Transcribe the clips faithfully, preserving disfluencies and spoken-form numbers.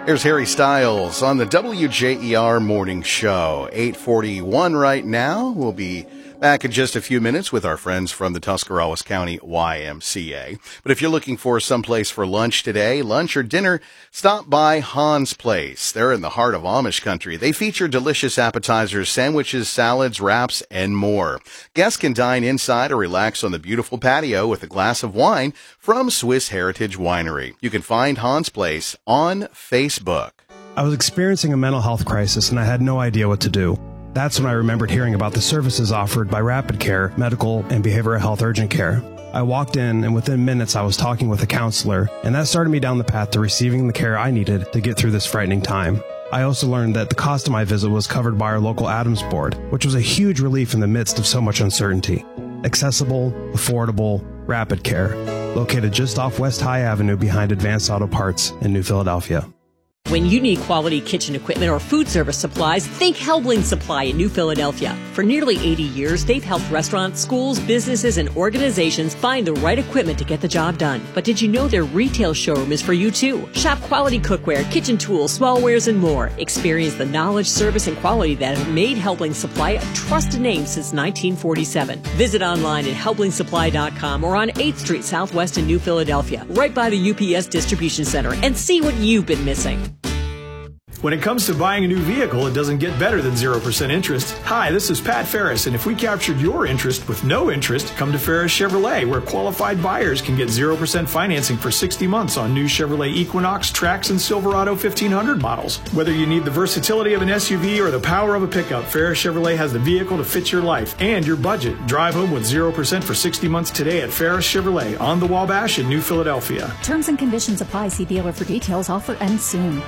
Here's Harry Styles on the W J E R Morning Show. eight forty-one right now. We'll be back in just a few minutes with our friends from the Tuscarawas County Y M C A. But if you're looking for someplace for lunch today, lunch or dinner, stop by Han's Place. They're in the heart of Amish country. They feature delicious appetizers, sandwiches, salads, wraps, and more. Guests can dine inside or relax on the beautiful patio with a glass of wine from Swiss Heritage Winery. You can find Han's Place on Facebook. I was experiencing a mental health crisis and I had no idea what to do. That's when I remembered hearing about the services offered by Rapid Care, Medical, and Behavioral Health Urgent Care. I walked in, and within minutes I was talking with a counselor, and that started me down the path to receiving the care I needed to get through this frightening time. I also learned that the cost of my visit was covered by our local Adams Board, which was a huge relief in the midst of so much uncertainty. Accessible, affordable, Rapid Care, located just off West High Avenue behind Advanced Auto Parts in New Philadelphia. When you need quality kitchen equipment or food service supplies, think Helbling Supply in New Philadelphia. For nearly eighty years, they've helped restaurants, schools, businesses, and organizations find the right equipment to get the job done. But did you know their retail showroom is for you too? Shop quality cookware, kitchen tools, smallwares, and more. Experience the knowledge, service, and quality that have made Helbling Supply a trusted name since nineteen forty-seven. Visit online at helbling supply dot com or on eighth Street Southwest in New Philadelphia, right by the U P S Distribution Center, and see what you've been missing. When it comes to buying a new vehicle, it doesn't get better than zero percent interest. Hi, this is Pat Ferris, and if we captured your interest with no interest, come to Ferris Chevrolet, where qualified buyers can get zero percent financing for sixty months on new Chevrolet Equinox, Trax, and Silverado fifteen hundred models. Whether you need the versatility of an S U V or the power of a pickup, Ferris Chevrolet has the vehicle to fit your life and your budget. Drive home with zero percent for sixty months today at Ferris Chevrolet on the Wabash in New Philadelphia. Terms and conditions apply. See dealer for details. Offer ends soon.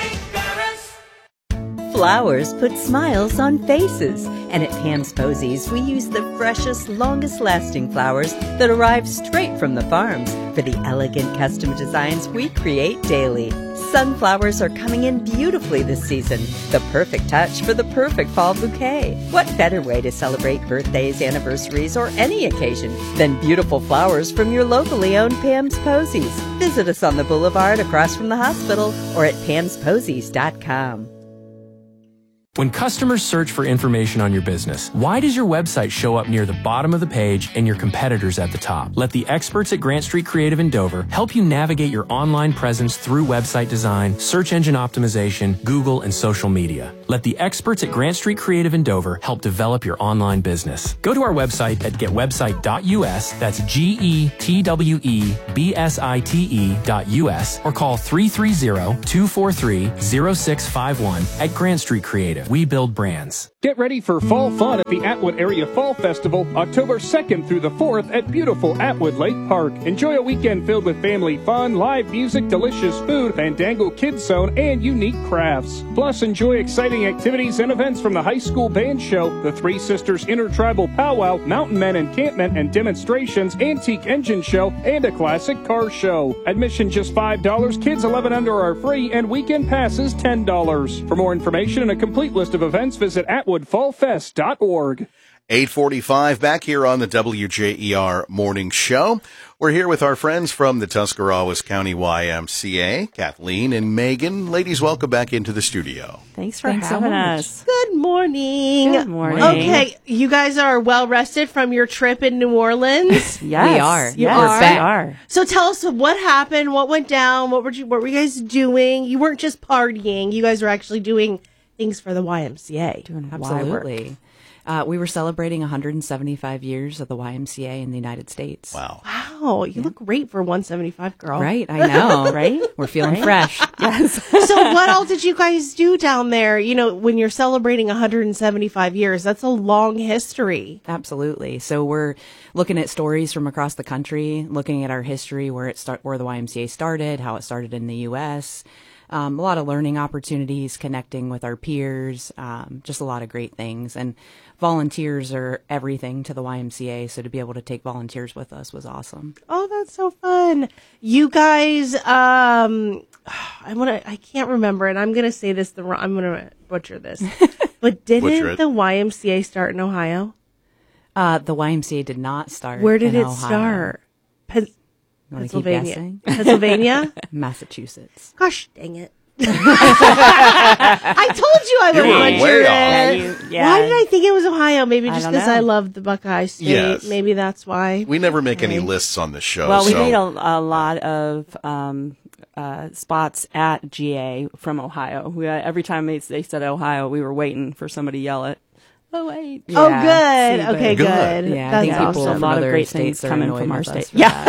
Flowers put smiles on faces, and at Pam's Posies, we use the freshest, longest-lasting flowers that arrive straight from the farms for the elegant custom designs we create daily. Sunflowers are coming in beautifully this season, the perfect touch for the perfect fall bouquet. What better way to celebrate birthdays, anniversaries, or any occasion than beautiful flowers from your locally owned Pam's Posies? Visit us on the boulevard across from the hospital or at pams posies dot com. When customers search for information on your business, why does your website show up near the bottom of the page and your competitors at the top? Let the experts at Grant Street Creative in Dover help you navigate your online presence through website design, search engine optimization, Google, and social media. Let the experts at Grant Street Creative in Dover help develop your online business. Go to our website at get website dot U S, that's G E T W E B S I T E dot U S, or call three three zero, two four three, zero six five one at Grant Street Creative. We build brands. Get ready for fall fun at the Atwood Area Fall Festival, October second through the fourth at beautiful Atwood Lake Park. Enjoy a weekend filled with family fun, live music, delicious food, Fandango Kids Zone, and unique crafts. Plus, enjoy exciting activities and events from the high school band show, the Three Sisters Intertribal Powwow, Mountain Men encampment and demonstrations, antique engine show, and a classic car show. Admission just five dollars, kids eleven under are free, and weekend passes ten dollars. For more information and a complete list of events, visit atwood fall fest dot org. eight forty-five back here on the W J E R Morning Show. We're here with our friends from the Tuscarawas County Y M C A, Kathleen and Megan. Ladies, welcome back into the studio. Thanks for Thanks so having much. us. Good morning. Good morning. Okay, you guys are well rested from your trip in New Orleans. Yes, We are. You Yes, are. we are. So tell us what happened, what went down, what were you, what were you guys doing? You weren't just partying; you guys were actually doing things for the Y M C A. Doing Absolutely. Uh, we were celebrating one hundred seventy-five years of the Y M C A in the United States. Wow. Wow, you look great for one seventy-five, girl. Right, I know. Right? We're feeling Right? fresh. Yes. So what all did you guys do down there? You know, when you're celebrating one hundred seventy-five years, that's a long history. Absolutely. So we're looking at stories from across the country, looking at our history, where it start, where the Y M C A started, how it started in the U S. Um, a lot of learning opportunities, connecting with our peers, um, just a lot of great things. And volunteers are everything to the Y M C A. So to be able to take volunteers with us was awesome. Oh, that's so fun. You guys, um, I want to, I can't remember, and I'm going to say this the wrong, I'm going to butcher this. But Butcher didn't it. the Y M C A start in Ohio? Uh, the Y M C A did not start. Where did in it Ohio. start? Pen- You wanna keep Pennsylvania. guessing? Pennsylvania? Massachusetts. Gosh, dang it. I told you I would You were butcher way it. off. Yeah, you- yeah. Why did I think it was Ohio? Maybe I just don't because know. I love the Buckeye State. Yes. Maybe that's why. We never make any lists on the show. Well, we so. made a, a lot of um, uh, spots at G A from Ohio. We, uh, every time they, they said Ohio, we were waiting for somebody to yell it. Oh, wait. Oh, Yeah. good. See, but- Okay, Good. good. Yeah, I That's think people awesome. a from lot of other great states things are coming annoyed from our with us state. for Yeah.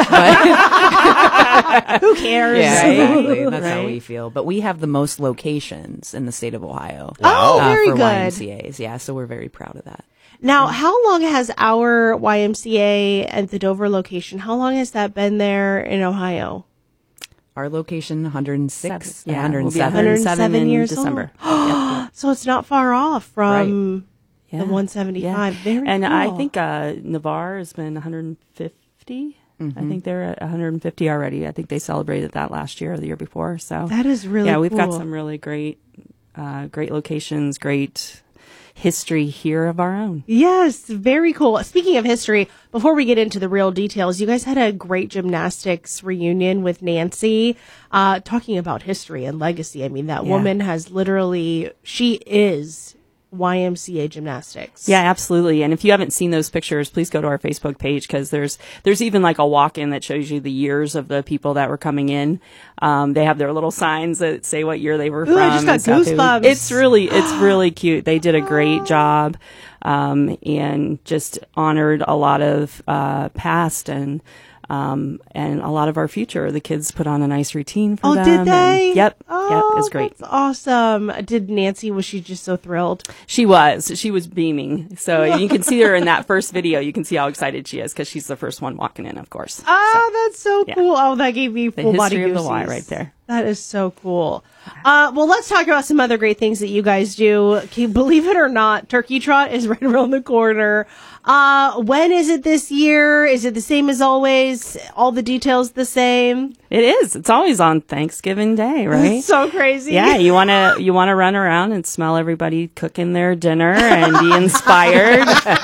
that. Who cares? Yeah, exactly. That's how Right? we feel. But we have the most locations in the state of Ohio. Oh, uh, very for good. Y M C As. Yeah, so we're very proud of that. Now, how long has our Y M C A at the Dover location, how long has that been there in Ohio? Our location, one hundred six, Seven. Yeah, one hundred we'll be seven. one hundred seven in years December. old. So it's not far off from Yeah. the one seventy-five. Very and cool. I think uh, Navarre has been one hundred fifty. Mm-hmm. I think they're at one hundred fifty already. I think they celebrated that last year or the year before. So That is really yeah. We've got cool. some really great, uh, great locations, great history here of our own. Yes, very cool. Speaking of history, before we get into the real details, you guys had a great gymnastics reunion with Nancy, uh, talking about history and legacy. I mean, that Yeah. woman has literally, she is Y M C A gymnastics. Yeah, absolutely. And if you haven't seen those pictures, please go to our Facebook page because there's there's even like a walk-in that shows you the years of the people that were coming in. Um, they have their little signs that say what year they were Ooh, from. I just got and stuff. It was- goosebumps. It's really it's really cute. They did a great job um, and just honored a lot of uh, past and. Um, and a lot of our future. The kids put on a nice routine for Oh, them. did and- they? yep. Oh, yep. It's great. That's awesome. Did Nancy, was she just so thrilled? She was. She was beaming. So you can see her in that first video. You can see how excited she is because she's the first one walking in, of course. Oh, that's so yeah. cool. Oh, that gave me The full body history of the goosies. Y right there. That is so cool. Uh, well, let's talk about some other great things that you guys do. Can you believe it or not, Turkey Trot is right around the corner. Uh, when is it this year? Is it the same as always? All the details the same? It is. It's always on Thanksgiving Day, right? It's so crazy. Yeah, you want to you want to run around and smell everybody cooking their dinner and be inspired.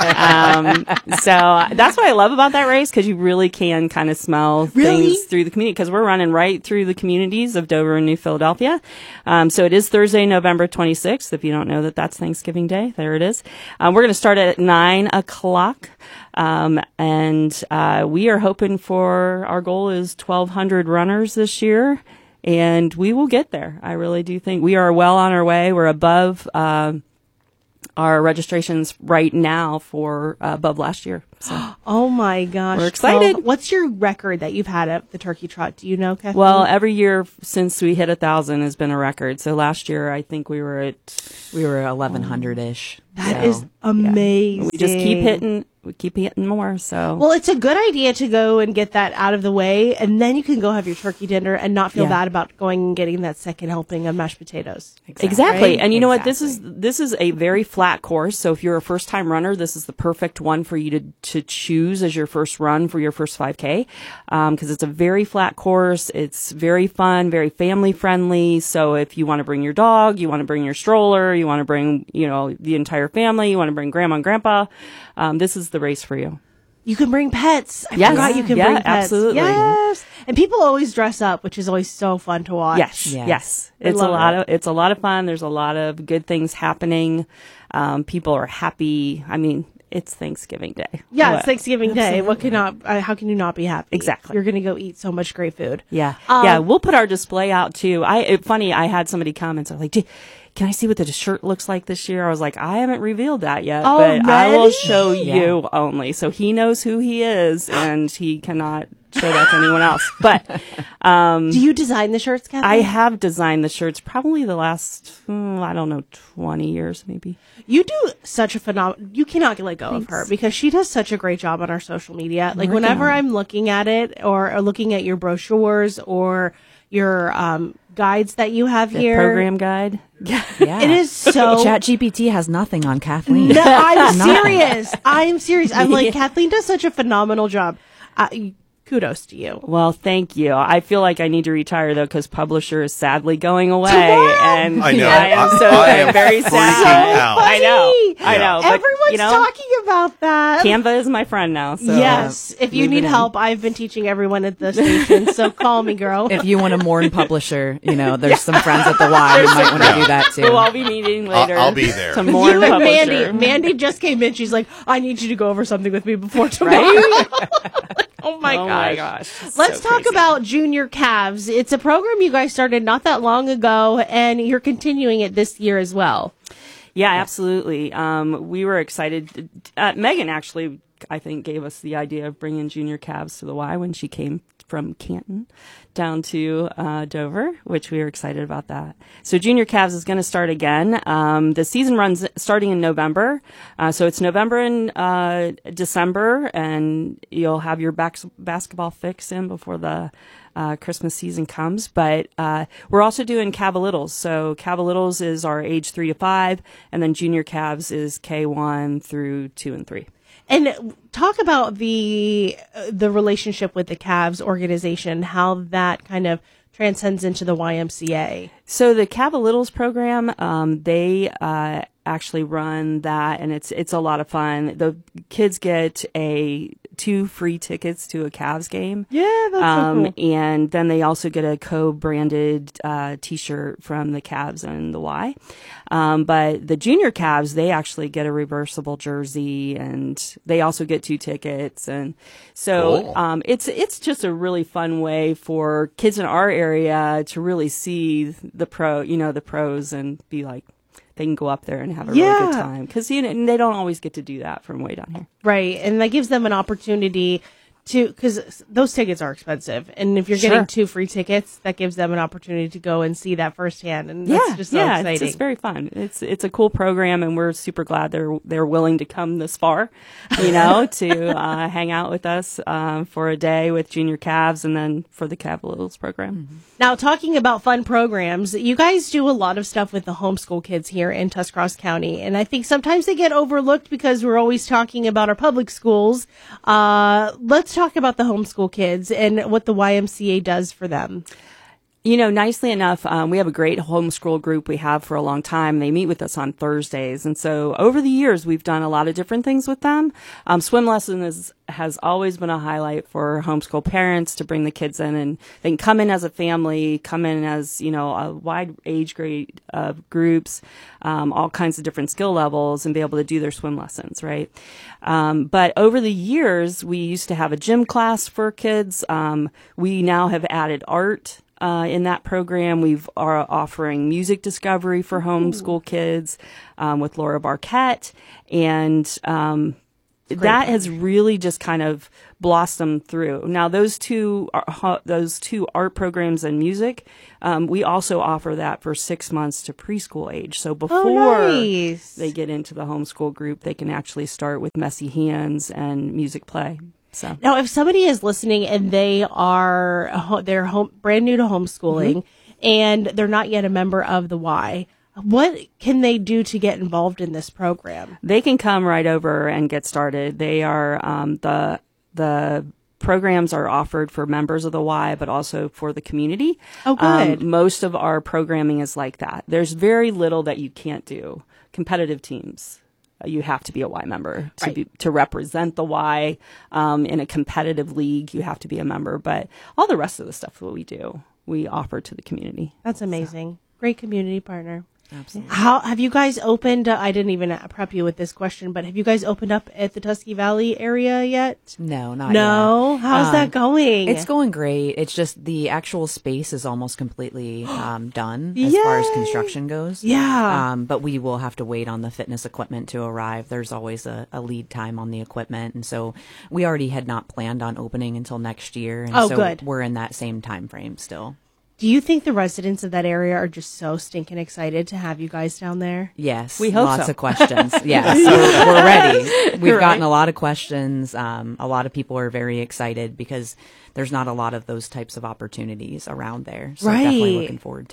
um, so that's what I love about that race because you really can kind of smell Really? things through the community because we're running right through the communities of Dover and New Philadelphia. Um, so it is Thursday, November twenty-sixth. If you don't know that that's Thanksgiving Day, there it is. Um, we're going to start at nine o'clock. Um, and uh, we are hoping for our goal is twelve hundred runners this year. And we will get there. I really do think we are well on our way. We're above uh, our registrations right now for uh, above last year. So. Oh my gosh. We're excited. twelve What's your record that you've had at the Turkey Trot? Do you know, Kathleen? Well, every year since we hit a thousand has been a record. So last year, I think we were at We were eleven hundred ish. that so. is amazing. we just keep hitting, we keep hitting more. So Well, it's a good idea to go and get that out of the way, and then you can go have your turkey dinner and not feel Yeah. bad about going and getting that second helping of mashed potatoes. Exactly. Right? And you know what? This Exactly. is this is a very flat course. So if you're a first time runner, this is the perfect one for you to to choose as your first run for your first five K. Um, cause it's a very flat course. It's very fun, very family friendly. So if you want to bring your dog, you want to bring your stroller, you want to bring, you know, the entire family, you want to bring grandma and grandpa, um, this is the race for you. You can bring pets. I Yes. forgot you can Yeah, bring pets. absolutely. Yes. And people always dress up, which is always so fun to watch. Yes, Yes. yes. I It's a love lot it. of it's a lot of fun. There's a lot of good things happening. Um, people are happy. I mean, it's Thanksgiving Day. Yeah, What? it's Thanksgiving Day. What cannot? Uh, how can you not be happy? Exactly. You're going to go eat so much great food. Yeah, Um, yeah. We'll put our display out too. I it, funny. I had somebody comment. So like, "Gee, can I see what the shirt looks like this year? I was like, I haven't revealed that yet, but I will Already? show you only. So he knows who he is, and he cannot show that to anyone else. But Do you design the shirts, Kathleen? I have designed the shirts probably the last, hmm, I don't know, twenty years maybe. You do such a phenomenal. You cannot let go of her because she does such a great job on our social media. Like whenever I'm looking at it or, or looking at your brochures or your um, guides that you have The here, program guide. Yeah. it is so. ChatGPT has nothing on Kathleen. No, I'm Nothing. serious. I'm serious. I'm like Kathleen does such a phenomenal job. Uh, kudos to you. Well, thank you. I feel like I need to retire though because Publisher is sadly going away, and I know. I am so I am very sad. out. I know. I know. But, Everyone's you know, talking about that. Canva is my friend now. So yes. If you leave need it in. help, I've been teaching everyone at the station, so call me, girl. If you want to mourn Publisher, you know, there's some friends at the Y who might want to do that too. we'll all be meeting later. I'll, I'll be there. To mourn You and Publisher. Mandy. Mandy just came in. She's like, I need you to go over something with me before tomorrow. Right? Oh my oh gosh. my gosh. It's Let's so talk crazy. about Junior Cavs. It's a program you guys started not that long ago, and you're continuing it this year as well. Yeah, absolutely. Um, we were excited. Uh, Megan actually, I think, gave us the idea of bringing Junior Cavs to the Y when she came from Canton down to uh, Dover, which we were excited about that. So Junior Cavs is going to start again. Um, the season runs starting in November. Uh, so it's November and uh, December, and you'll have your back- basketball fix in before the Uh, Christmas season comes, but uh, we're also doing Cavalittles. So Cavalittles is our age three to five, and then Junior Cavs is K one through two and three. And talk about the uh, the relationship with the Cavs organization, how that kind of transcends into the Y M C A. So the Cavalittles program, um, they uh, actually run that, and it's it's a lot of fun. The kids get a two free tickets to a Cavs game. Yeah, that's um, so cool. And then they also get a co-branded uh, T-shirt from the Cavs and the Y. Um, but the junior Cavs, they actually get a reversible jersey, and they also get two tickets. And so Cool. um, it's it's just a really fun way for kids in our area to really see the pro, you know, the pros, and be like, they can go up there and have a really Yeah. good time, because you know and they don't always get to do that from way down here. Right. And that gives them an opportunity to, because those tickets are expensive. And if you're getting Sure. two free tickets, that gives them an opportunity to go and see that firsthand. And Yeah, that's just so yeah, exciting. it's, it's very fun. It's it's a cool program, and we're super glad they're they're willing to come this far, you know, to uh, hang out with us um, for a day with Junior Cavs, and then for the Cavaliers program. Mm-hmm. Now, talking about fun programs, you guys do a lot of stuff with the homeschool kids here in Tuscarawas County. And I think sometimes they get overlooked because we're always talking about our public schools. Uh, let's talk about the homeschool kids and what the Y M C A does for them. You know, nicely enough, um, we have a great homeschool group we have for a long time. They meet with us on Thursdays. And so over the years, we've done a lot of different things with them. Um, swim lesson is, has always been a highlight for homeschool parents to bring the kids in, and they can come in as a family, come in as, you know, a wide age grade of groups, um, all kinds of different skill levels, and be able to do their swim lessons, right? Um, but over the years, we used to have a gym class for kids. Um, we now have added art Uh, in that program. We've are offering music discovery for homeschool kids um, with Laura Barquette, and um, that has really just kind of blossomed through. Now, those two are, those two art programs and music, um, we also offer that for six months to preschool age. So before Oh, nice. they get into the homeschool group, they can actually start with Messy Hands and music play. So. Now, if somebody is listening and they are ho- they're home, brand new to homeschooling and they're not yet a member of the Y, what can they do to get involved in this program? They can come right over and get started. They are um, the the programs are offered for members of the Y, but also for the community. Oh, good. Um, most of our programming is like that. There's very little that you can't do. Competitive teams. You have to be a Y member to Right. be, to represent the Y um, in a competitive league. You have to be a member, but all the rest of the stuff that we do, we offer to the community. That's amazing. Great community partner. Absolutely. How have you guys opened? Uh, I didn't even prep you with this question, but have you guys opened up at the Tusky Valley area yet? No, not No. yet. How's Um, that going? It's going great. It's just the actual space is almost completely um, done as far as Yay! construction goes. Yeah. Um, but we will have to wait on the fitness equipment to arrive. There's always a, a lead time on the equipment. And so we already had not planned on opening until next year. And Oh, so good. we're in that same time frame still. Do you think the residents of that area are just so stinking excited to have you guys down there? Yes. We hope lots so. of questions. Yeah. So we're ready. We've Right. gotten a lot of questions. Um, a lot of people are very excited because there's not a lot of those types of opportunities around there. So Right. definitely looking forward to it.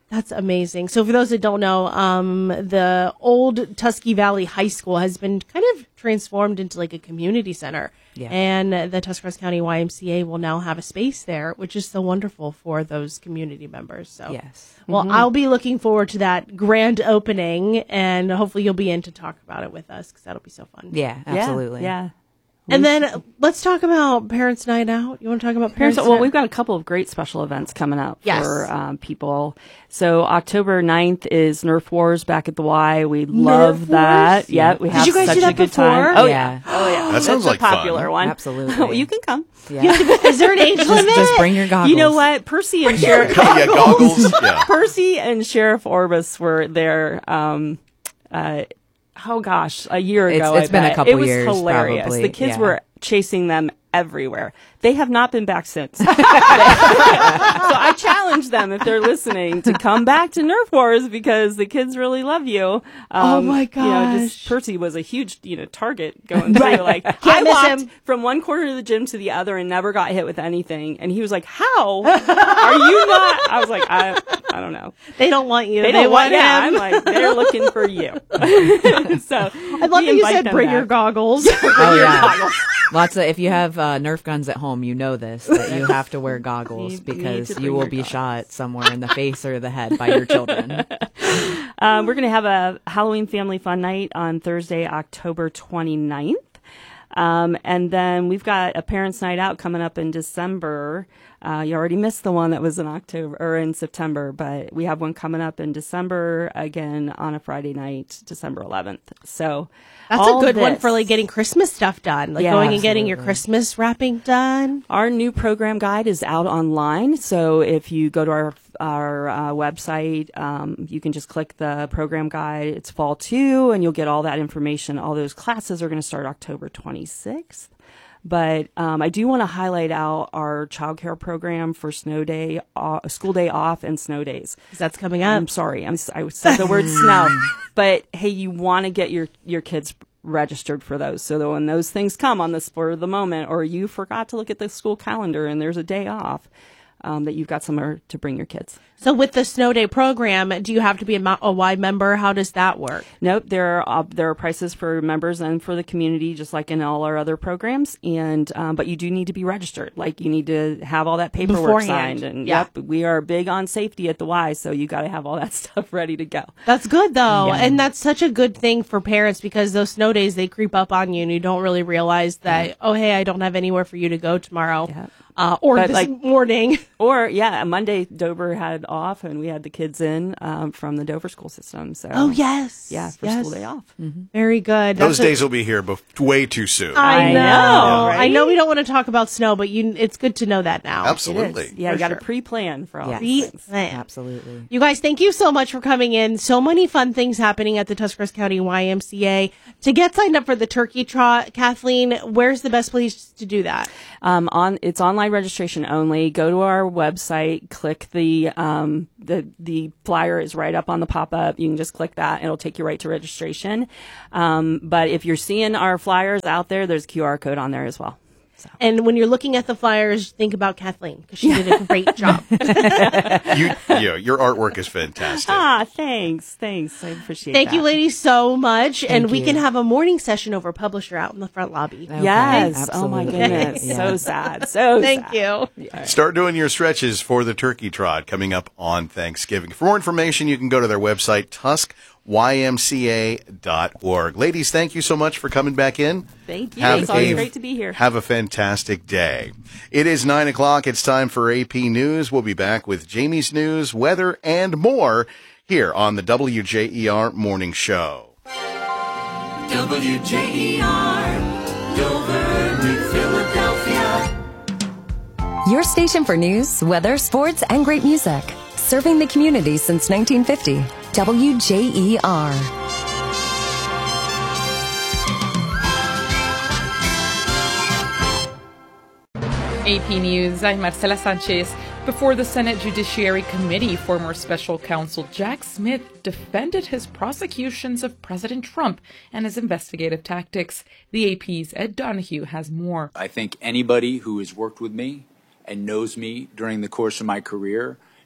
That's amazing. So for those that don't know, um, the old Tusky Valley High School has been kind of transformed into like a community center. Yeah. And the Tuscarawas County Y M C A will now have a space there, which is so wonderful for those community members. So, yes. Well, Mm-hmm. I'll be looking forward to that grand opening, and hopefully you'll be in to talk about it with us because that'll be so fun. Yeah, absolutely. Yeah. yeah. And then let's talk about Parents' Night Out. You want to talk about Parents' Parents, Night well, Out? we've got a couple of great special events coming up Yes. for um, people. So October ninth is Nerf Wars back at the Y. We love that. Wars? Yeah, we Did have you guys such do that a good before? time. Oh Yeah. yeah, oh yeah. That sounds That's like a popular fun. one. Absolutely. You can come. Yeah. Is there an age limit? Just, just bring your goggles. You know what? Percy and Sheriff yeah, goggles. Yeah. Percy and Sheriff Orbis were there. Um, uh, oh gosh, a year It's- ago. it's I been a bet. couple It was years, hilarious. probably. The kids Yeah. were chasing them everywhere. They have not been back since. So I challenge them, if they're listening, to come back to Nerf Wars because the kids really love you. Um, Oh my You know, just gosh. Percy was a huge, you know, target going through. Right. Like Can't I miss walked him. from one corner of the gym to the other and never got hit with anything. And he was like, "How are you not?" I was like, "I, I don't know. They don't want you. They, They, don't want want yeah, him. I'm like, they're looking for you." So I love we that you invite said them bring your back. goggles. Oh yeah. Lots of, if you have uh, Nerf guns at home, you know this, that you have to wear goggles You- you need because to you, bring will your be goggles. shot somewhere in the face or the head by your children. Um, we're going to have a Halloween family fun night on Thursday, October twenty-ninth. Um, and then we've got a parents' night out coming up in December. Uh, you already missed the one that was in October or in September, but we have one coming up in December again on a Friday night, December eleventh. So That's all a good one this- for like getting Christmas stuff done, like Yeah, going and getting your absolutely. Christmas wrapping done. Our new program guide is out online, so if you go to our our uh, website, um, you can just click the program guide. It's fall two, and you'll get all that information. All those classes are going to start October twenty-sixth. But um, I do want to highlight out our childcare program for snow day, uh, school day off, and snow days. 'Cause that's coming up. I'm sorry, I'm, si said the word snow, but hey, you want to get your your kids registered for those, so that when those things come on the spur of the moment, or you forgot to look at the school calendar and there's a day off, um, that you've got somewhere to bring your kids. So with the snow day program, do you have to be a, mo- a Y member? How does that work? Nope, there are uh, there are prices for members and for the community, just like in all our other programs. And um, but you do need to be registered. Like you need to have all that paperwork Beforehand. signed. And Yeah. yep, we are big on safety at the Y, so you got to have all that stuff ready to go. That's good though. Yeah. And that's such a good thing for parents because those snow days, they creep up on you and you don't really realize that, oh, hey, I don't have anywhere for you to go tomorrow. Yeah. Uh, or But, this like- morning. Or yeah, Monday Dover had off, and we had the kids in um, from the Dover school system. So Oh, yes. yeah, for yes. school day off. Very good. Those That's a- days will be here bef- way too soon. I I know. know, I know right? we don't want to talk about snow, but you, it's good to know that now. It is. Absolutely. Yeah, For you got to sure. pre-plan for all Yes. these things. Pre-plan. Absolutely. You guys, thank you so much for coming in. So many fun things happening at the Tuscarawas County Y M C A. To get signed up for the Turkey Trot, Kathleen, where's the best place to do that? Um, on it's online registration only. Go to our website, click the um, the the flyer is right up on the pop up. You can just click that; it'll take you right to registration. Um, but if you're seeing our flyers out there, there's a Q R code on there as well. And when you're looking at the flyers, think about Kathleen because she did a great job. You, yeah, your artwork is fantastic. Ah, thanks, thanks. I appreciate. Thank that. you, ladies, so much. and we you. can have a morning session over Publisher out in the front lobby. Okay, Yes. Oh my absolutely. goodness. Yeah. So sad. So Thank sad. you. Start doing your stretches for the Turkey Trot coming up on Thanksgiving. For more information, you can go to their website, tusk y m c a dot org. Ladies, thank you so much for coming back in. Thank you. Have It's always a- great to be here. Have a fantastic day. It is nine o'clock. It's time for A P News. We'll be back with Jamie's news, weather, and more here on the W J E R Morning Show. W J E R, Dover, New Philadelphia. Your station for news, weather, sports, and great music. Serving the community since nineteen fifty. W J E R. A P News, I'm Marcela Sanchez. Before the Senate Judiciary Committee, former special counsel Jack Smith defended his prosecutions of President Trump and his investigative tactics. The A P's Ed Donahue has more. I think anybody who has worked with me and knows me during the course of my career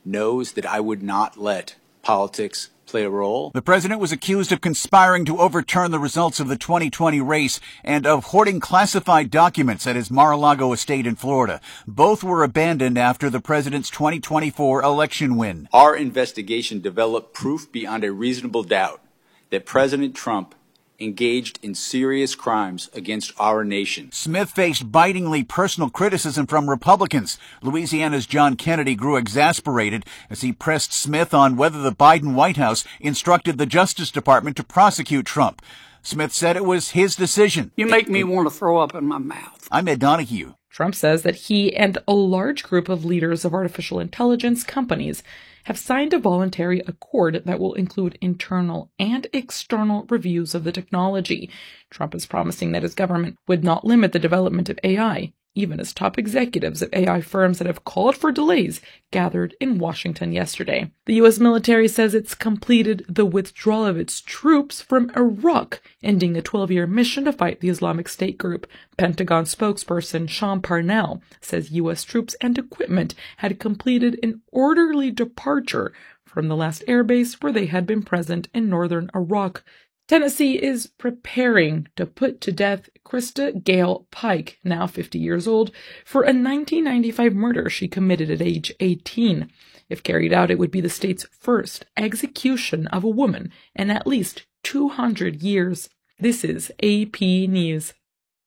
knows that I would not let politics play a role. The president was accused of conspiring to overturn the results of the twenty twenty race and of hoarding classified documents at his Mar-a-Lago estate in Florida. Both were abandoned after the president's twenty twenty-four election win. Our investigation developed proof beyond a reasonable doubt that President Trump engaged in serious crimes against our nation. Smith faced bitingly personal criticism from Republicans. Louisiana's John Kennedy grew exasperated as he pressed Smith on whether the Biden White House instructed the Justice Department to prosecute Trump. Smith said it was his decision. You make me want to throw up in my mouth. I'm Ed Donahue. Trump says that he and a large group of leaders of artificial intelligence companies have signed a voluntary accord that will include internal and external reviews of the technology. Trump is promising that his government would not limit the development of A I, even as top executives of A I firms that have called for delays gathered in Washington yesterday. The U S military says it's completed the withdrawal of its troops from Iraq, ending a twelve-year mission to fight the Islamic State group. Pentagon spokesperson Sean Parnell says U S troops and equipment had completed an orderly departure from the last airbase where they had been present in northern Iraq. Tennessee is preparing to put to death Krista Gale Pike, now fifty years old, for a nineteen ninety-five murder she committed at age eighteen. If carried out, it would be the state's first execution of a woman in at least two hundred years. This is A P News.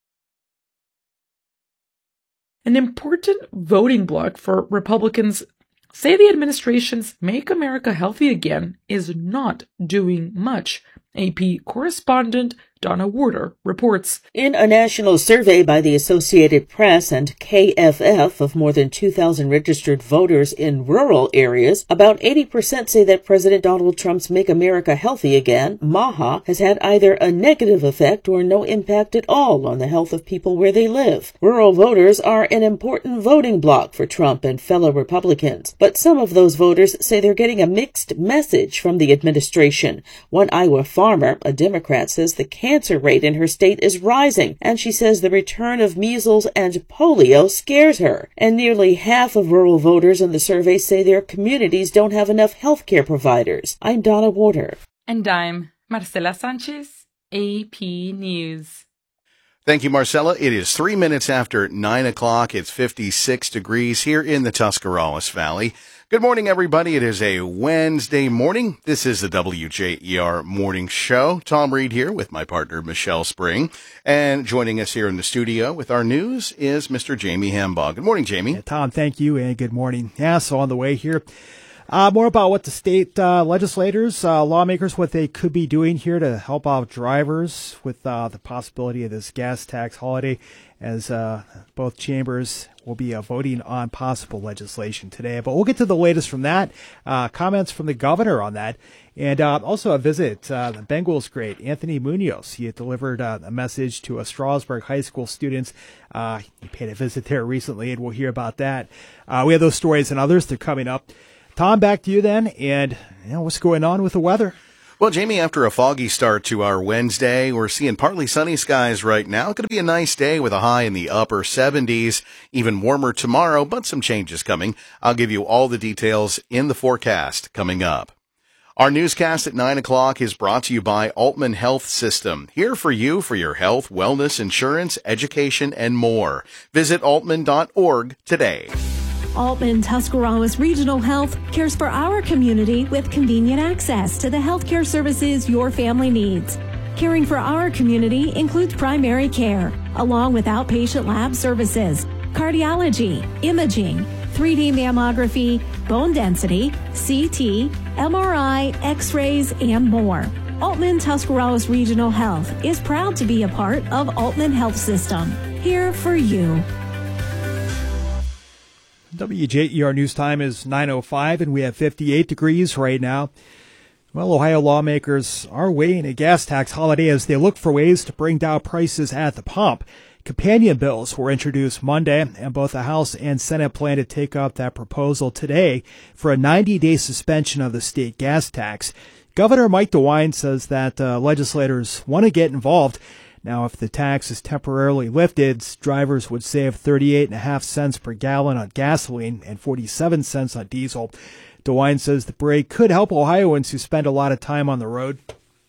An important voting bloc for Republicans say the administration's Make America Healthy Again is not doing much. A P correspondent Donna Warder reports. In a national survey by the Associated Press and K F F of more than two thousand registered voters in rural areas, about eighty percent say that President Donald Trump's Make America Healthy Again, MAHA, has had either a negative effect or no impact at all on the health of people where they live. Rural voters are an important voting bloc for Trump and fellow Republicans, but some of those voters say they're getting a mixed message from the administration. One Iowa farmer, a Democrat, says the cancer rate in her state is rising, and she says the return of measles and polio scares her. And nearly half of rural voters in the survey say their communities don't have enough health care providers. I'm Donna Warder. And I'm Marcela Sanchez, A P News. Thank you, Marcella. It is three minutes after nine o'clock. It's fifty-six degrees here in the Tuscarawas Valley. Good morning, everybody. It is a Wednesday morning. This is the W J E R Morning Show. Tom Reed here with my partner, Michelle Spring. And joining us here in the studio with our news is Mister Jamie Hambog. Good morning, Jamie. Yeah, Tom, thank you, and good morning. Yeah, so on the way here, uh, more about what the state uh, legislators, uh, lawmakers, what they could be doing here to help out drivers with uh, the possibility of this gas tax holiday, as uh, both chambers will be uh, voting on possible legislation today. But we'll get to the latest from that, uh, comments from the governor on that, and uh, also a visit. Uh, the Bengals great, Anthony Munoz. He had delivered uh, a message to a Strasburg High School students. Uh, he paid a visit there recently, and we'll hear about that. Uh, we have those stories and others. They're coming up. Tom, back to you then, and you know, what's going on with the weather? Well, Jamie, after a foggy start to our Wednesday, we're seeing partly sunny skies right now. It's going to be a nice day with a high in the upper seventies, even warmer tomorrow, but some changes coming. I'll give you all the details in the forecast coming up. Our newscast at nine o'clock is brought to you by Altman Health System, here for you for your health, wellness, insurance, education, and more. Visit altman dot org today. Altman Tuscarawas Regional Health cares for our community with convenient access to the healthcare services your family needs. Caring for our community includes primary care, along with outpatient lab services, cardiology, imaging, three D mammography, bone density, C T, M R I, X-rays, and more. Altman Tuscarawas Regional Health is proud to be a part of Altman Health System, here for you. W J E R News Time is nine oh five, and we have fifty-eight degrees right now. Well, Ohio lawmakers are weighing a gas tax holiday as they look for ways to bring down prices at the pump. Companion bills were introduced Monday, and both the House and Senate plan to take up that proposal today for a ninety-day suspension of the state gas tax. Governor Mike DeWine says that uh, legislators want to get involved. Now, if the tax is temporarily lifted, drivers would save thirty-eight and a half cents per gallon on gasoline and forty-seven cents on diesel. DeWine says the break could help Ohioans who spend a lot of time on the road.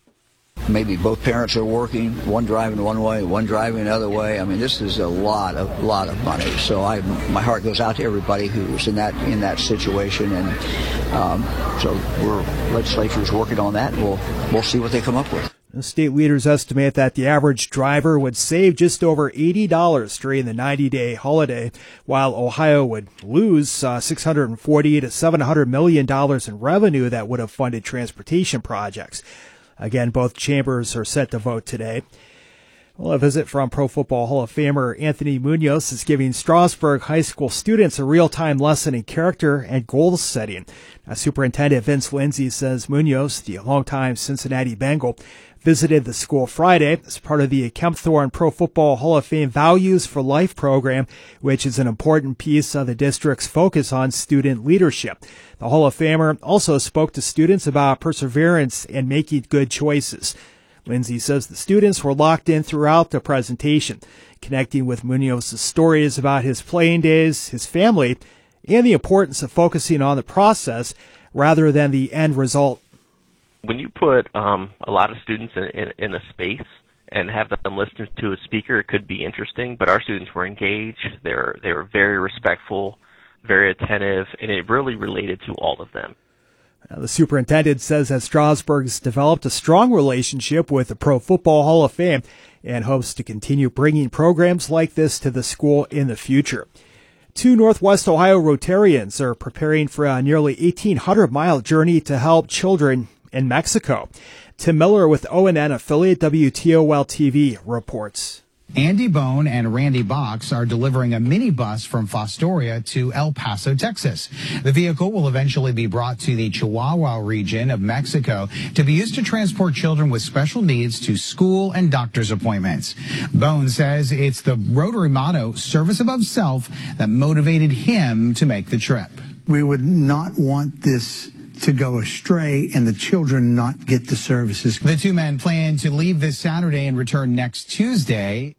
Maybe both parents are working, one driving one way, one driving the other way. I mean, this is a lot of lot of money. So I, my heart goes out to everybody who's in that in that situation, and um, so we're legislature's working on that. And we'll we'll see what they come up with. The state leaders estimate that the average driver would save just over eighty dollars during the ninety-day holiday, while Ohio would lose uh, six hundred forty to seven hundred million dollars in revenue that would have funded transportation projects. Again, both chambers are set to vote today. Well, a visit from Pro Football Hall of Famer Anthony Munoz is giving Strasburg High School students a real-time lesson in character and goal setting. Now, Superintendent Vince Lindsay says Munoz, the longtime Cincinnati Bengal, visited the school Friday as part of the Kempthorne Pro Football Hall of Fame Values for Life program, which is an important piece of the district's focus on student leadership. The Hall of Famer also spoke to students about perseverance and making good choices. Lindsay says the students were locked in throughout the presentation, connecting with Munoz's stories about his playing days, his family, and the importance of focusing on the process rather than the end result. When you put um, a lot of students in, in, in a space and have them listen to a speaker, it could be interesting, but our students were engaged. They were, they were very respectful, very attentive, and it really related to all of them. Now, the superintendent says that Strasburg's developed a strong relationship with the Pro Football Hall of Fame and hopes to continue bringing programs like this to the school in the future. Two Northwest Ohio Rotarians are preparing for a nearly eighteen hundred mile journey to help children in Mexico. Tim Miller with O N N affiliate W T O L T V reports. Andy Bone and Randy Box are delivering a minibus from Fostoria to El Paso, Texas. The vehicle will eventually be brought to the Chihuahua region of Mexico to be used to transport children with special needs to school and doctor's appointments. Bone says it's the Rotary motto, service above self, that motivated him to make the trip. We would not want this to go astray and the children not get the services. The two men plan to leave this Saturday and return next Tuesday.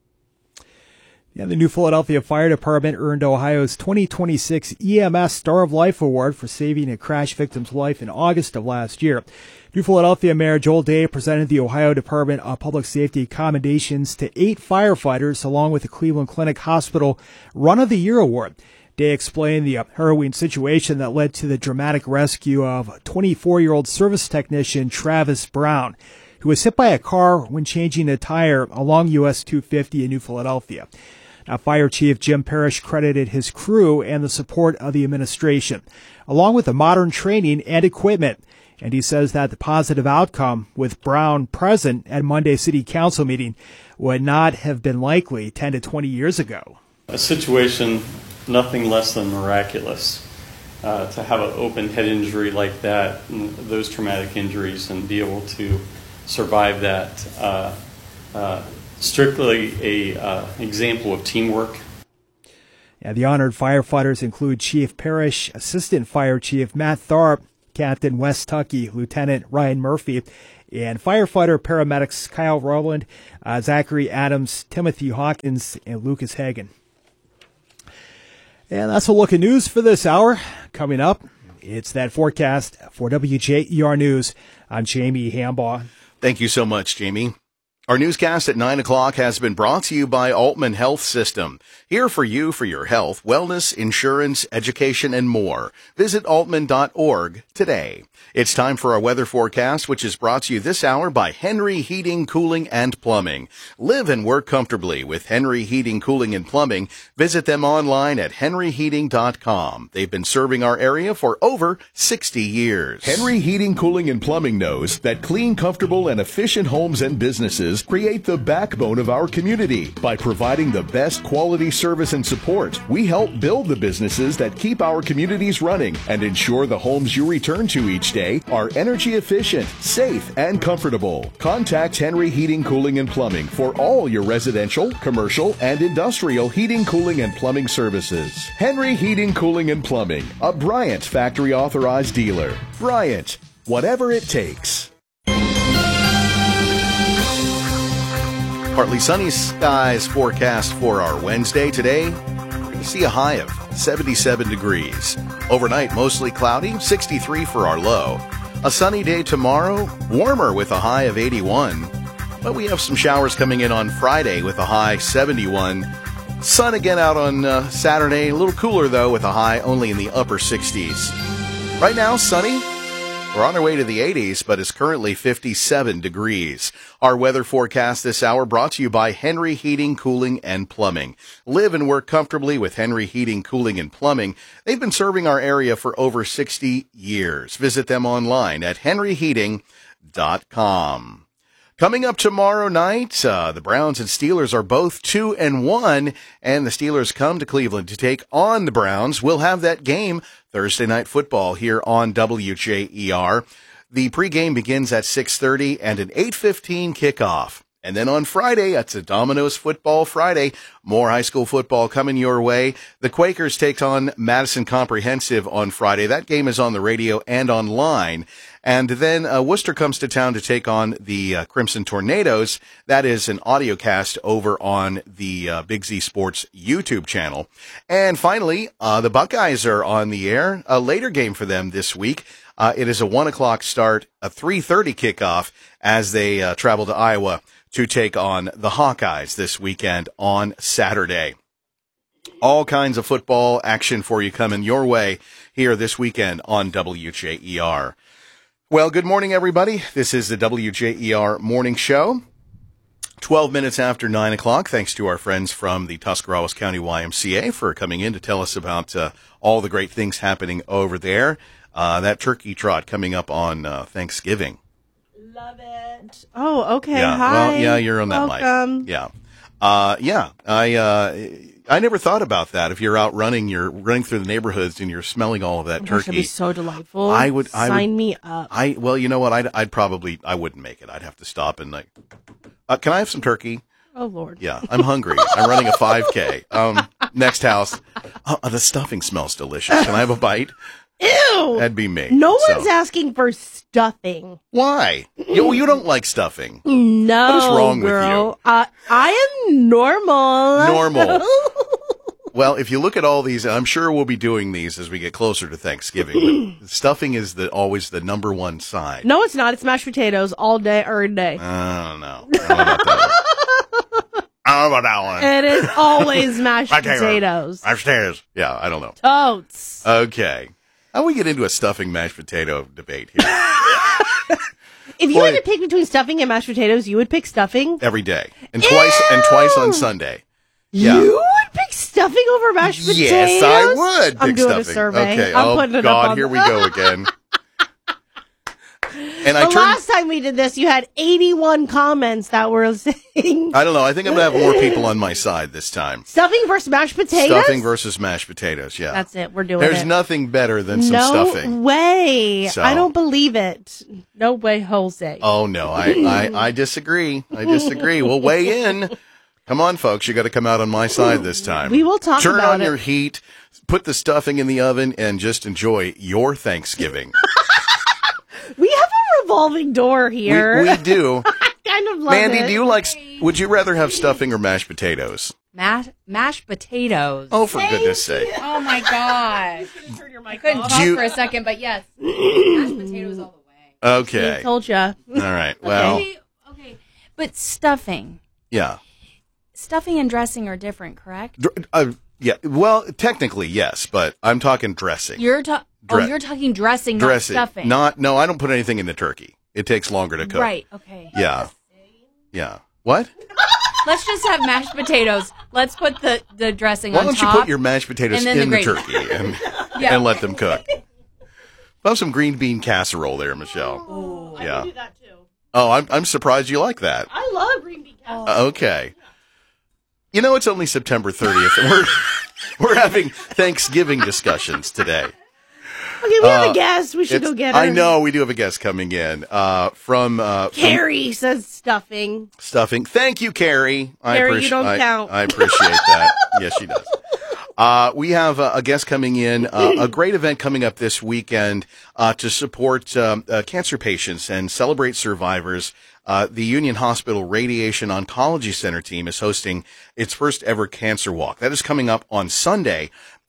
Yeah, the New Philadelphia Fire Department earned Ohio's twenty twenty-six E M S Star of Life Award for saving a crash victim's life in August of last year. New Philadelphia Mayor Joel Day presented the Ohio Department of Public Safety commendations to eight firefighters along with the Cleveland Clinic Hospital Run of the Year Award. Day explained the harrowing situation that led to the dramatic rescue of twenty-four-year-old service technician Travis Brown, who was hit by a car when changing a tire along U S two fifty in New Philadelphia. Now, Fire Chief Jim Parrish credited his crew and the support of the administration, along with the modern training and equipment. And he says that the positive outcome, with Brown present at Monday's City Council meeting, would not have been likely ten to twenty years ago. A situation nothing less than miraculous. Uh, to have an open head injury like that, and those traumatic injuries, and be able to survive that. Uh, uh, strictly a uh, example of teamwork. Yeah, the honored firefighters include Chief Parrish, Assistant Fire Chief Matt Tharp, Captain Wes Tuckey, Lieutenant Ryan Murphy, and firefighter paramedics Kyle Rowland, uh, Zachary Adams, Timothy Hawkins, and Lucas Hagen. And that's a look at news for this hour. Coming up, it's that forecast for W J E R News. I'm Jamie Hambaugh. Thank you so much, Jamie. Our newscast at nine o'clock has been brought to you by Altman Health System. Here for you for your health, wellness, insurance, education, and more. Visit altman dot org today. It's time for our weather forecast, which is brought to you this hour by Henry Heating, Cooling, and Plumbing. Live and work comfortably with Henry Heating, Cooling, and Plumbing. Visit them online at henry heating dot com. They've been serving our area for over sixty years. Henry Heating, Cooling, and Plumbing knows that clean, comfortable, and efficient homes and businesses create the backbone of our community. By providing the best quality service and support, we help build the businesses that keep our communities running and ensure the homes you return to each day are energy efficient, safe, and comfortable. Contact Henry Heating, Cooling, and Plumbing for all your residential, commercial, and industrial heating, cooling, and plumbing services. Henry Heating, Cooling, and Plumbing, a Bryant factory authorized dealer. Bryant, whatever it takes. Partly sunny skies forecast for our Wednesday. Today, we're going to see a high of seventy-seven degrees. Overnight, mostly cloudy, sixty-three for our low. A sunny day tomorrow, warmer with a high of eighty-one. But we have some showers coming in on Friday with a high seventy-one. Sun again out on uh, Saturday, a little cooler though with a high only in the upper sixties. Right now, sunny. We're on our way to the eighties, but it's currently fifty-seven degrees. Our weather forecast this hour brought to you by Henry Heating, Cooling, and Plumbing. Live and work comfortably with Henry Heating, Cooling, and Plumbing. They've been serving our area for over sixty years. Visit them online at henry heating dot com. Coming up tomorrow night, uh, the Browns and Steelers are both two and one, and the Steelers come to Cleveland to take on the Browns. We'll have that game Thursday Night Football here on W J E R. The pregame begins at six thirty and an eight fifteen kickoff. And then on Friday, it's a Domino's Football Friday. More high school football coming your way. The Quakers take on Madison Comprehensive on Friday. That game is on the radio and online. And then uh, Worcester comes to town to take on the uh, Crimson Tornadoes. That is an audio cast over on the uh, Big Z Sports YouTube channel. And finally, uh, the Buckeyes are on the air. A later game for them this week. Uh, it is a one o'clock start, a three thirty kickoff as they uh, travel to Iowa to take on the Hawkeyes this weekend on Saturday. All kinds of football action for you coming your way here this weekend on W J E R. Well, good morning, everybody. This is the W J E R Morning Show. twelve minutes after nine o'clock, thanks to our friends from the Tuscarawas County Y M C A for coming in to tell us about uh, all the great things happening over there. Uh, that turkey trot coming up on uh, Thanksgiving. Love it. Oh, okay. Yeah, Hi. well, yeah, you're on that Welcome. mic. Yeah. Uh, yeah, I, uh, I never thought about that. If you're out running, you're running through the neighborhoods and you're smelling all of that Oh, gosh, turkey. that'd be so delightful. I would, I Sign would, me up. I, well, you know what? I'd, I'd probably, I wouldn't make it. I'd have to stop and like, uh, can I have some turkey? Oh, Lord. Yeah, I'm hungry. I'm running a five K. Um, next house. Oh, the stuffing smells delicious. Can I have a bite? Ew. That'd be me. No So- one's asking for stuffing. Why? You, you don't like stuffing. No, What is wrong with girl. you? Uh, I am normal. Normal. Well, if you look at all these, and I'm sure we'll be doing these as we get closer to Thanksgiving, but stuffing is the always the number one side. No, it's not. It's mashed potatoes all day, every day. I don't know. I don't know about that one. I don't know about that one. It is always mashed Potato. potatoes. Mashed potatoes. Yeah, I don't know. Totes. Okay. How do we get into a stuffing mashed potato debate here? If you Boy. had to pick between stuffing and mashed potatoes, you would pick stuffing. Every day. And twice and twice on Sunday. Yeah. You would pick stuffing over mashed potatoes? Yes, I would pick I'm doing stuffing. a survey. Okay. I'm oh, putting it God, up on here the- we go again. And I the turned, last time we did this, you had eighty-one comments that were saying I don't know, I think I'm going to have more people on my side this time. stuffing versus mashed potatoes. Stuffing versus mashed potatoes, yeah. That's it. We're doing There's it. nothing better than some no stuffing. way. So- I don't believe it. No way, Jose. Oh, no, I, I, I disagree. I disagree. We'll weigh in. Come on, folks. You got to come out on my side this time. We will talk Turn about on it. your heat, put the stuffing in the oven, and just enjoy your Thanksgiving. We have a revolving door here. we, we do. I kind of love Mandy, it. do you like, would you rather have stuffing or mashed potatoes? Mash, mashed potatoes. Oh, for goodness sake. Oh my god. I couldn't Do talk you- for a second, but yes. Mashed potatoes all the way. Okay. I told ya. All right. Well, Okay, okay. But stuffing. yeah. Stuffing and dressing are different, correct? Dr- Uh, yeah. Well, technically, yes, but I'm talking dressing. You're ta- Dre- Oh, you're talking dressing, dressing. not stuffing. Not, no, I don't put anything in the turkey. It takes longer to cook. Right, okay. Yeah. Yeah. What? Let's just have mashed potatoes. Let's put the, the dressing Why on don't top. you put your mashed potatoes and then in the, the gravy. turkey and, Yeah. and let them cook? Have some green bean casserole there, Michelle. Oh, yeah. I can do that too. Oh, I'm I'm surprised you like that. I love green bean casserole. Uh, okay. You know, it's only September thirtieth, and we're we're having Thanksgiving discussions today. Okay, we have Uh, a guest. We should it's- go get her. I know we do have a guest coming in uh, from uh, from Carrie says stuffing. stuffing. Thank you, Carrie. I Carrie, you appreci- don't I, count. I appreciate that. Yes, she does. Uh, we have a, a guest coming in, uh, a great event coming up this weekend uh, to support um, uh, cancer patients and celebrate survivors. Uh, the Union Hospital Radiation Oncology Center team is hosting its first ever cancer walk. That is coming up on Sunday.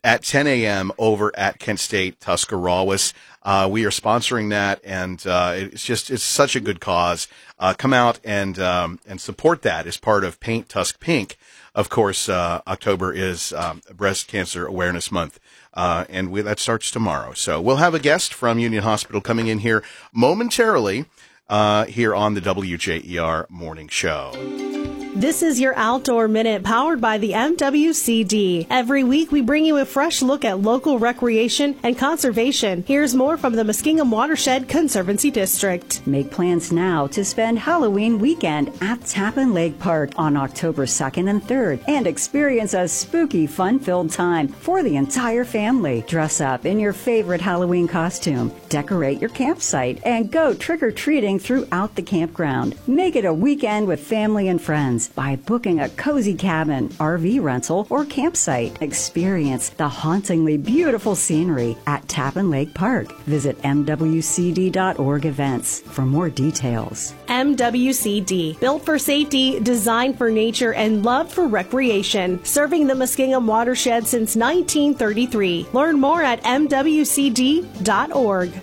at ten a.m. over at Kent State Tuscarawas. Uh, we are sponsoring that, and uh, it's just it's such a good cause. Uh, come out and um, and support that as part of Paint Tusk Pink. Of course, uh, October is um, Breast Cancer Awareness Month, uh, and we, that starts tomorrow. So we'll have a guest from Union Hospital coming in here momentarily uh, here on the W J E R Morning Show. This is your Outdoor Minute, powered by the M W C D. Every week, we bring you a fresh look at local recreation and conservation. Here's more from the Muskingum Watershed Conservancy District. Make plans now to spend Halloween weekend at Tappan Lake Park on October second and third and experience a spooky, fun-filled time for the entire family. Dress up in your favorite Halloween costume, decorate your campsite, and go trick-or-treating throughout the campground. Make it a weekend with family and friends by booking a cozy cabin, R V rental, or campsite. Experience the hauntingly beautiful scenery at Tappan Lake Park. Visit M W C D dot org events for more details. M W C D, built for safety, designed for nature, and loved for recreation. Serving the Muskingum watershed since nineteen thirty-three. Learn more at M W C D dot org.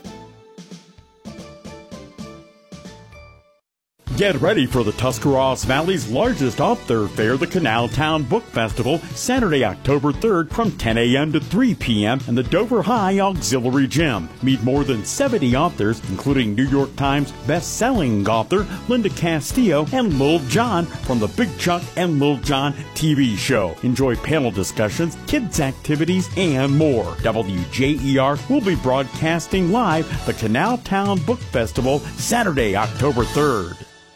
Get ready for the Tuscarawas Valley's largest author fair, the Canal Town Book Festival, Saturday, October third from ten a.m. to three p.m. in the Dover High Auxiliary Gym. Meet more than seventy authors, including New York Times best-selling author Linda Castillo and Lil Jon from the Big Chuck and Lil Jon T V show. Enjoy panel discussions, kids' activities, and more. W J E R will be broadcasting live the Canal Town Book Festival, Saturday, October third.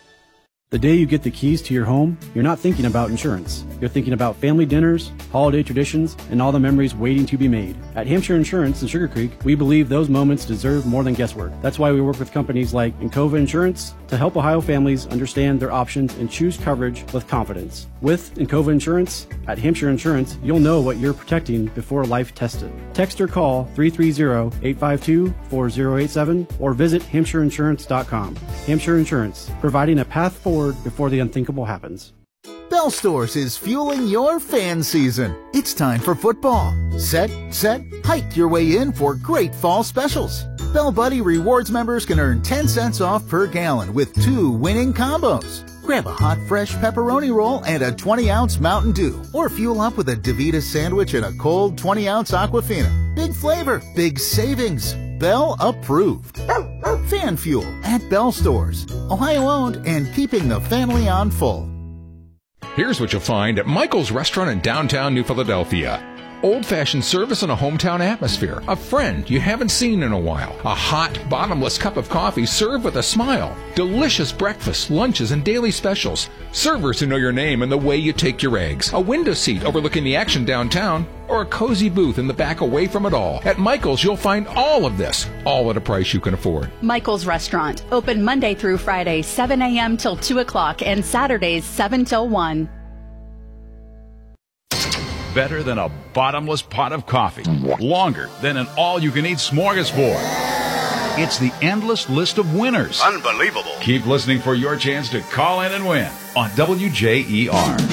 The day you get the keys to your home, you're not thinking about insurance. You're thinking about family dinners, holiday traditions, and all the memories waiting to be made. At Hampshire Insurance in Sugar Creek, we believe those moments deserve more than guesswork. That's why we work with companies like Encova Insurance to help Ohio families understand their options and choose coverage with confidence. With Encova Insurance, at Hampshire Insurance, you'll know what you're protecting before life tests it. Text or call three three zero, eight five two, four zero eight seven or visit hampshire insurance dot com. Hampshire Insurance, providing a path forward before the unthinkable happens. Bell Stores is fueling your fan season. It's time for football. Set, set, hike your way in for great fall specials. Bell Buddy Rewards members can earn ten cents off per gallon with two winning combos. Grab a hot, fresh pepperoni roll and a twenty ounce Mountain Dew, or fuel up with a DeVita sandwich and a cold twenty ounce Aquafina. Big flavor, big savings. Bell approved. Fan fuel at Bell Stores. Ohio owned and keeping the family on full. Here's what you'll find at Michael's Restaurant in downtown New Philadelphia. Old-fashioned service in a hometown atmosphere. A friend you haven't seen in a while. A hot, bottomless cup of coffee served with a smile. Delicious breakfast, lunches, and daily specials. Servers who know your name and the way you take your eggs. A window seat overlooking the action downtown. Or a cozy booth in the back away from it all. At Michael's, you'll find all of this, all at a price you can afford. Michael's Restaurant. Open Monday through Friday, seven a.m. till two o'clock, and Saturdays, seven till one. Better than a bottomless pot of coffee. Longer than an all-you-can-eat smorgasbord. It's the endless list of winners. Unbelievable. Keep listening for your chance to call in and win on W J E R.